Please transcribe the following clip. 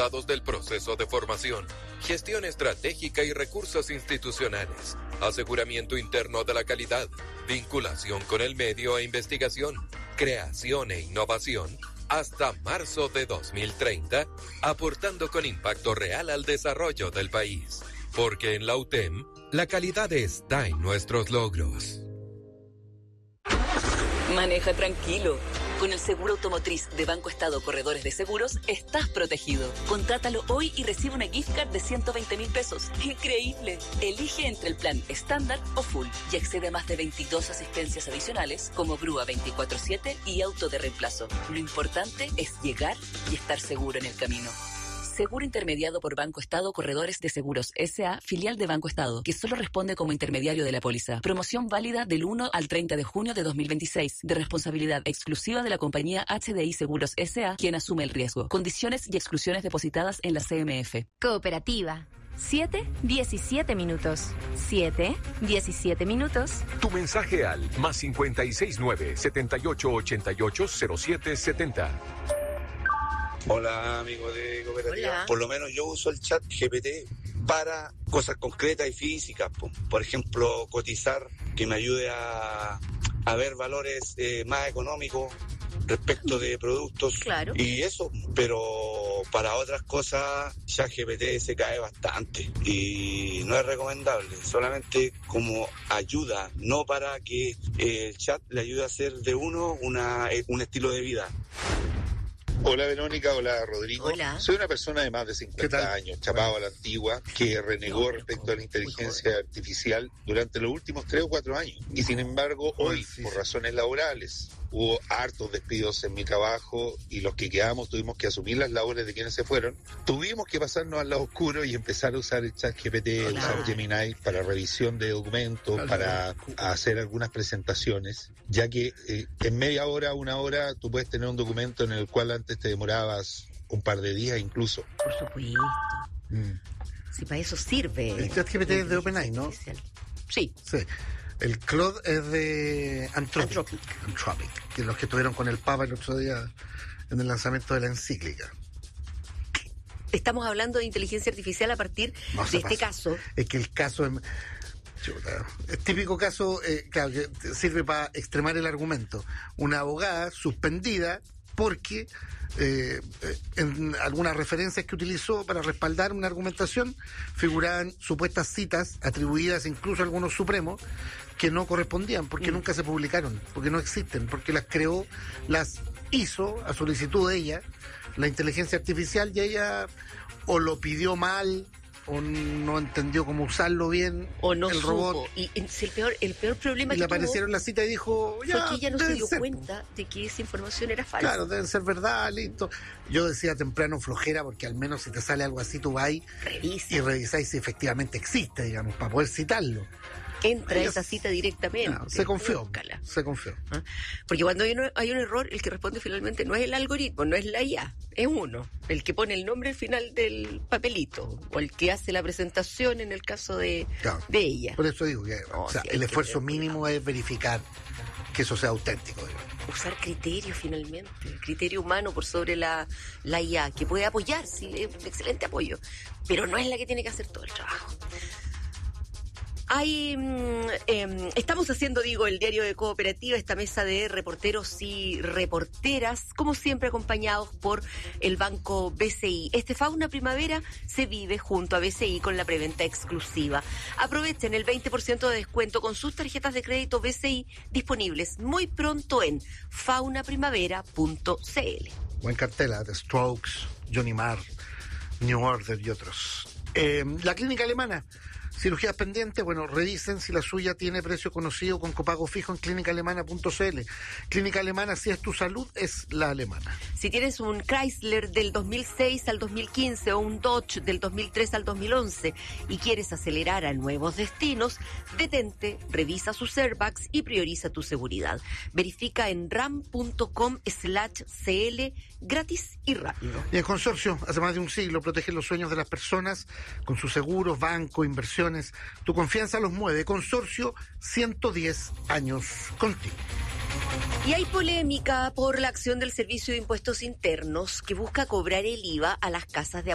resultados del proceso de formación, gestión estratégica y recursos institucionales, aseguramiento interno de la calidad, vinculación con el medio e investigación, creación e innovación, hasta marzo de 2030, aportando con impacto real al desarrollo del país. Porque en la UTEM, la calidad está en nuestros logros. Maneja tranquilo. Con el seguro automotriz de Banco Estado Corredores de Seguros, estás protegido. Contrátalo hoy y recibe una gift card de 120.000 pesos. ¡Increíble! Elige entre el plan estándar o full y accede a más de 22 asistencias adicionales como grúa 24/7 y auto de reemplazo. Lo importante es llegar y estar seguro en el camino. Seguro intermediado por Banco Estado Corredores de Seguros S.A., filial de Banco Estado, que solo responde como intermediario de la póliza. Promoción válida del 1 al 30 de junio de 2026, de responsabilidad exclusiva de la compañía HDI Seguros S.A., quien asume el riesgo. Condiciones y exclusiones depositadas en la CMF. Cooperativa. 7:17 minutos. 7:17 minutos. Tu mensaje al +569 7888 0770. Hola, amigos de Cooperativa. Hola. Por lo menos yo uso el chat GPT para cosas concretas y físicas. Por ejemplo, cotizar, que me ayude a ver valores más económicos respecto de productos. Claro. Y eso, pero para otras cosas, chat GPT se cae bastante y no es recomendable. Solamente como ayuda, no para que el chat le ayude a hacer de uno un estilo de vida. Hola Verónica, hola Rodrigo. Hola. Soy una persona de más de 50 años, chapado a la antigua, que renegó respecto a la inteligencia artificial durante los últimos 3 o 4 años. Y sin embargo, hoy, por razones laborales, hubo hartos despidos en mi trabajo y los que quedamos tuvimos que asumir las labores de quienes se fueron. Tuvimos que pasarnos al lado oscuro y empezar a usar el chat GPT, usar Gemini para revisión de documentos, para hacer algunas presentaciones, ya que en media hora, 1 hora, tú puedes tener un documento en el cual antes te demorabas un par de días incluso. Por supuesto. Si para eso sirve. El ChatGPT es de OpenAI, ¿no? Sí. Sí. El Claude es de Anthropic, que los que estuvieron con el Papa el otro día en el lanzamiento de la encíclica. Estamos hablando de inteligencia artificial a partir de este caso. Es que el caso es típico caso, claro, que sirve para extremar el argumento. Una abogada suspendida porque en algunas referencias que utilizó para respaldar una argumentación figuraban supuestas citas atribuidas incluso a algunos supremos que no correspondían, porque nunca se publicaron, porque no existen, porque las hizo a solicitud de ella, la inteligencia artificial, y ella o lo pidió mal, o no entendió cómo usarlo bien, o no el supo. robot. Y el peor problema y que le aparecieron la cita y dijo, fue que ella no se dio ser cuenta de que esa información era falsa. Claro, deben ser verdad, listo. Yo decía temprano flojera, porque al menos si te sale algo así, tú vas y revisáis si efectivamente existe, digamos, para poder citarlo. Entra esa cita directamente. No, se confió. Búscala. Se confió. ¿Ah? Porque cuando hay un error, el que responde finalmente no es el algoritmo, no es la IA, es uno. El que pone el nombre al final del papelito, o el que hace la presentación en el caso de ella. Por eso digo que el esfuerzo mínimo es verificar que eso sea auténtico, digamos. Usar criterio finalmente, el criterio humano por sobre la IA, que puede apoyar, sí, es un excelente apoyo, pero no es la que tiene que hacer todo el trabajo. Estamos haciendo, el diario de Cooperativa, esta mesa de reporteros y reporteras, como siempre acompañados por el Banco BCI. Fauna Primavera se vive junto a BCI con la preventa exclusiva. Aprovechen el 20% de descuento con sus tarjetas de crédito BCI disponibles muy pronto en faunaprimavera.cl. Buen cartela, The Strokes, Johnny Marr, New Order y otros. La clínica alemana. Cirugías pendientes, revisen si la suya tiene precio conocido con copago fijo en clínicaalemana.cl. Clínica Alemana, si es tu salud, es la alemana. Si tienes un Chrysler del 2006 al 2015 o un Dodge del 2003 al 2011 y quieres acelerar a nuevos destinos, detente, revisa sus airbags y prioriza tu seguridad. Verifica en ram.com/cl, gratis y rápido. Y el Consorcio, hace más de un siglo, protege los sueños de las personas con sus seguros, banco, inversión. Tu confianza los mueve. Consorcio, 110 años contigo. Y hay polémica por la acción del Servicio de Impuestos Internos que busca cobrar el IVA a las casas de